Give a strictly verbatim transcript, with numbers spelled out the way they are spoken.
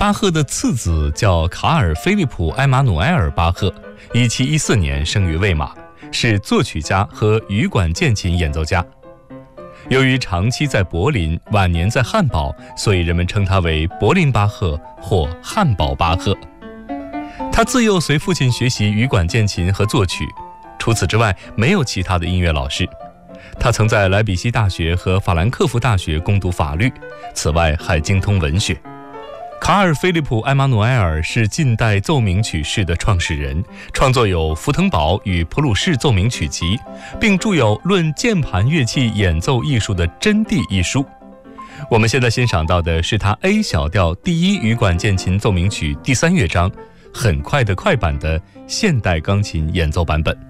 巴赫的次子叫卡尔·菲利普·埃马努埃尔·巴赫，一七一四年生于魏玛，是作曲家和羽管键琴演奏家。由于长期在柏林，晚年在汉堡，所以人们称他为柏林巴赫或汉堡巴赫。他自幼随父亲学习羽管键琴和作曲，除此之外没有其他的音乐老师。他曾在莱比锡大学和法兰克福大学攻读法律，此外还精通文学。卡尔·菲利普·埃马努埃尔是近代奏鸣曲式的创始人，创作有《福腾堡与普鲁士奏鸣曲集》，并著有《论键盘乐器演奏艺术的真谛》一书。我们现在欣赏到的是他 A 小调第一羽管键琴奏鸣曲第三乐章很快的快板的现代钢琴演奏版本。